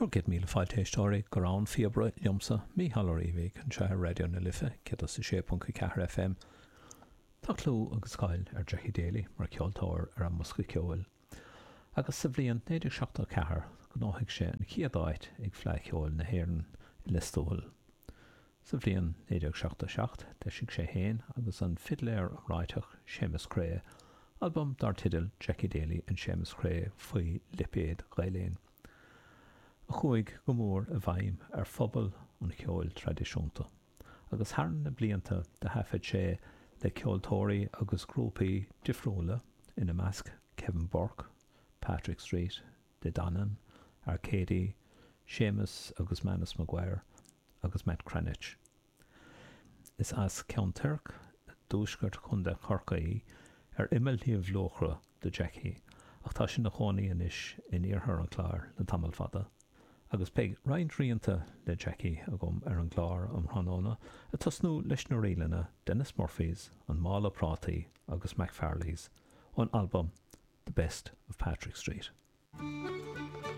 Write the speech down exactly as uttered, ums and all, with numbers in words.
Forget míle fáiltéistóirí go rán fiobre liomsa mí halarí bhí an se radio na lifa cé sa sé punt ceathar F M. Tá clú agus cáil ar Jackie Daly mar ceoltóir ar an musca ceoil. Agus sa bhliain néidir seachta cethar go náigh sé na chiadáid ag fleiciúil na hhéireann i listóil. Sa bhliain néidir seachta seacht deisig sé héin agus an fidléir an ráiteach Seamus Cray, album dar tidal Jackie Daly an Seamus Cray faoi lipéad ghailín. A chuig go mór a bhaim ar phobal an ceoil tradiisiúnta. Agus thar na blianta de hafid sé le ceoltóirí agus grúpaí difriúla ina measc Kevin Burke, Patrick Street, De Dannan, Arcady, Seamus agus Manus Maguire agus Matt Cranich. Is as ceann Turk dúsgurt chun de chorcaí ar imiltíomh lóchra de Jackie ach tá sin na chónaí inis in iarthar an chláir le tamil fada. Agus peig Ryan Rianta le Jackie agam ar an glár am Hranóna a tasnú leis na réilena Dennis Murphy's an Mála Prátaí agus McFarlane's on album The Best of Patrick Street.